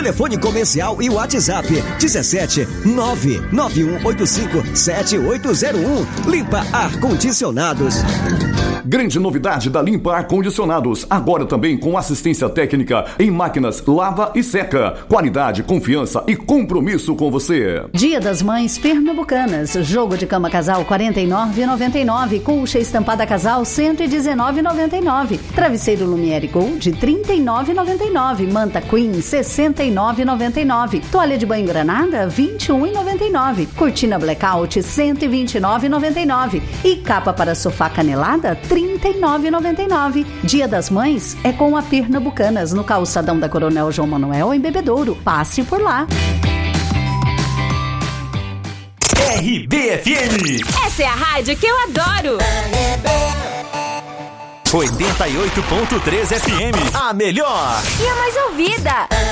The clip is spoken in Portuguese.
Telefone comercial e WhatsApp 17 99185 7801. Limpa Ar-Condicionados. Grande novidade da Limpa Ar-Condicionados, agora também com assistência técnica em máquinas lava e seca. Qualidade, confiança e compromisso com você. Dia das Mães Pernambucanas. Jogo de cama casal R$ 49,99. Colcha estampada casal R$ 119,99. Travesseiro Lumiere Gold R$ 39,99. Manta Queen R$ 69,99. Toalha de banho Granada R$ 21,99. Cortina Blackout R$ 129,99. E capa para sofá canelada R$ 39,99. Dia das Mães é com a Pernambucanas, no calçadão da Coronel João Manuel, em Bebedouro. Passe por lá. RBFM. Essa é a rádio que eu adoro. 88.3 FM. A melhor. E a mais ouvida.